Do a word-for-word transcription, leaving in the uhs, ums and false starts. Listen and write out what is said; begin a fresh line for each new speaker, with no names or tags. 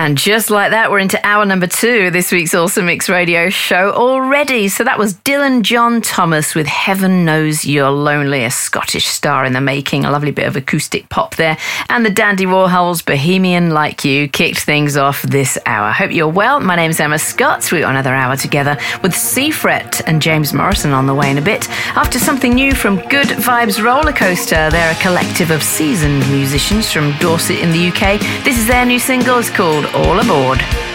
And just like that, we're into hour number two of this week's Awesome Mix Radio show already. So that was Dylan John Thomas with Heaven Knows You're Lonely, a Scottish star in the making, a lovely bit of acoustic pop there. And the Dandy Warhols, Bohemian Like You, kicked things off this hour. Hope you're well. My name's Emma Scott. We've got another hour together with Seafret and James Morrison on the way in a bit. After something new from Good Vibes Roller Coaster, they're a collective of seasoned musicians from Dorset in the U K. This is their new single. It's called All Aboard.